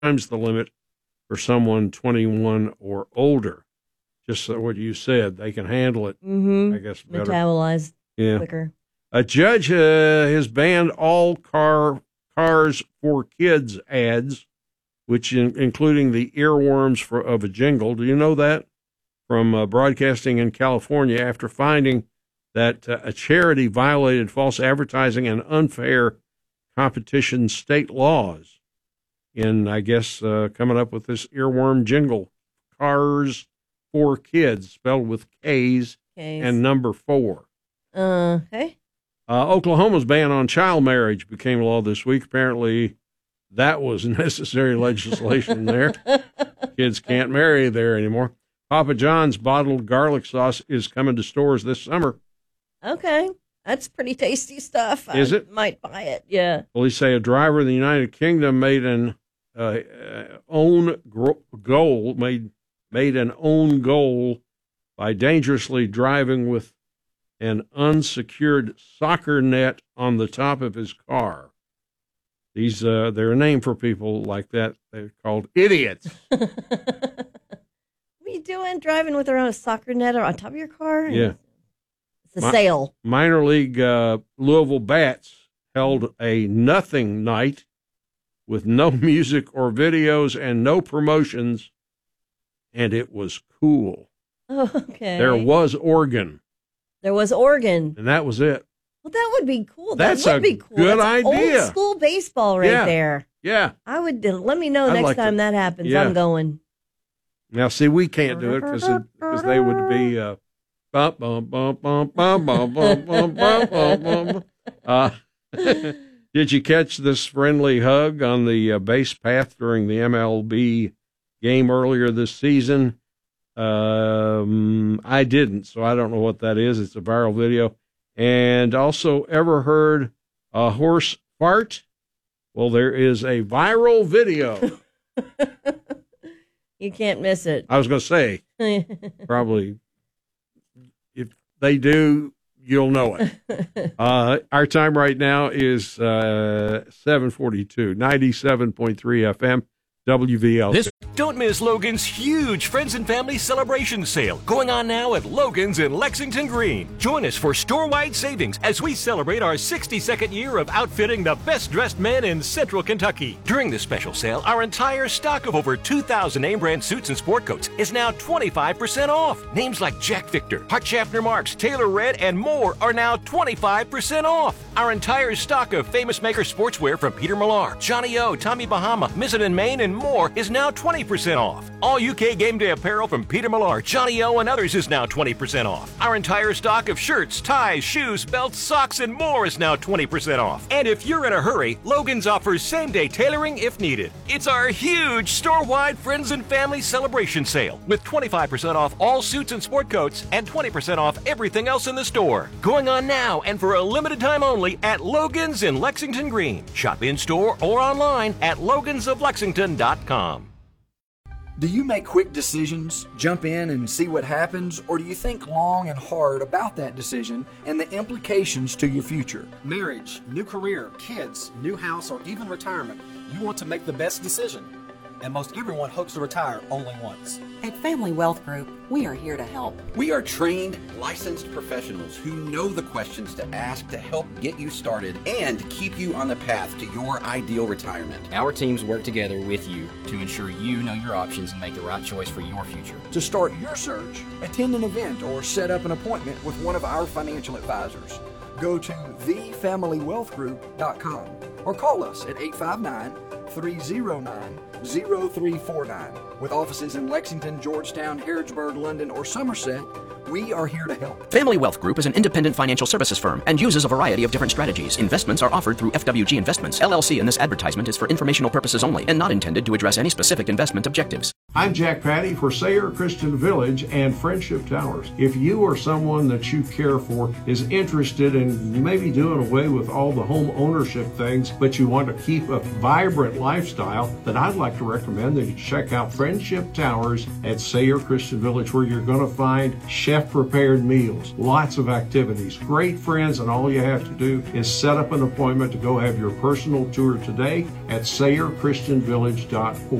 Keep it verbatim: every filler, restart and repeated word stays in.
times the limit for someone twenty-one or older. Just so what you said, they can handle it, mm-hmm. I guess, better. Metabolize yeah. quicker. A judge uh, has banned all car cars for kids ads, which in, including the earworms for, of a jingle. Do you know that? From uh, broadcasting in California after finding that uh, a charity violated false advertising and unfair competition state laws in, I guess, uh, coming up with this earworm jingle. Cars for kids, spelled with K's, K's. and number four. Uh, hey. Uh, Oklahoma's ban on child marriage became law this week. Apparently, that was necessary legislation there. Kids can't marry there anymore. Papa John's bottled garlic sauce is coming to stores this summer. Okay. That's pretty tasty stuff. Is I it? Might buy it, yeah. Police say a driver in the United Kingdom made an uh, uh, own gro- goal, made made an own goal by dangerously driving with an unsecured soccer net on the top of his car. These, uh, they're a name for people like that. They're called idiots. What are you doing driving with around a soccer net on top of your car? Yeah. It's a Mi- sale. Minor league uh, Louisville Bats held a nothing night with no music or videos and no promotions, and it was cool. Oh, okay. There was organ. There was organ. And that was it. Well, that would be cool. That's that would a be cool. good That's idea. Old school baseball right yeah. there. Yeah. I would, let me know I'd next like time to, that happens. yeah. I'm going. Now, see, we can't do it because because they would be uh, bum, bum, bum, bum, bum, bum, bum, bum, bum, bum. Uh, did you catch this friendly hug on the uh, base path during the M L B game earlier this season? Um, I didn't, so I don't know what that is. It's a viral video. And also, ever heard a horse fart? Well, there is a viral video. You can't miss it. I was going to say, probably, if they do, you'll know it. Uh, our time right now is uh, seven forty-two, ninety-seven point three F M, W V L. This Don't miss Logan's huge Friends and Family Celebration Sale going on now at Logan's in Lexington Green. Join us for store-wide savings as we celebrate our sixty-second year of outfitting the best-dressed men in Central Kentucky. During this special sale, our entire stock of over two thousand name-brand suits and sport coats is now twenty-five percent off. Names like Jack Victor, Hart Schaffner Marks, Taylor Red, and more are now twenty-five percent off. Our entire stock of Famous Maker sportswear from Peter Millar, Johnny O, Tommy Bahama, Mizzen and Maine, and more is now twenty percent off. All U K game day apparel from Peter Millar, Johnny O, and others is now twenty percent off. Our entire stock of shirts, ties, shoes, belts, socks, and more is now twenty percent off. And if you're in a hurry, Logan's offers same-day tailoring if needed. It's our huge store-wide Friends and Family Celebration Sale with twenty-five percent off all suits and sport coats and twenty percent off everything else in the store. Going on now and for a limited time only at Logan's in Lexington Green. Shop in-store or online at logans of lexington dot com. Do you make quick decisions, jump in and see what happens, or do you think long and hard about that decision and the implications to your future? Marriage, new career, kids, new house, or even retirement, you want to make the best decision. And most everyone hopes to retire only once. At Family Wealth Group, we are here to help. We are trained, licensed professionals who know the questions to ask to help get you started and keep you on the path to your ideal retirement. Our teams work together with you to ensure you know your options and make the right choice for your future. To start your search, attend an event or set up an appointment with one of our financial advisors. Go to the family wealth group dot com or call us at eight five nine, three oh nine, oh three four nine. With offices in Lexington, Georgetown, Harrodsburg, London, or Somerset, we are here to help. Family Wealth Group is an independent financial services firm and uses a variety of different strategies. Investments are offered through F W G Investments, L L C, and this advertisement is for informational purposes only and not intended to address any specific investment objectives. I'm Jack Patty for Sayre Christian Village and Friendship Towers. If you or someone that you care for is interested in maybe doing away with all the home ownership things, but you want to keep a vibrant lifestyle, then I'd like to recommend that you check out Friendship Towers at Sayre Christian Village, where you're going to find chef-prepared meals, lots of activities, great friends, and all you have to do is set up an appointment to go have your personal tour today at Sayre Christian Village dot org.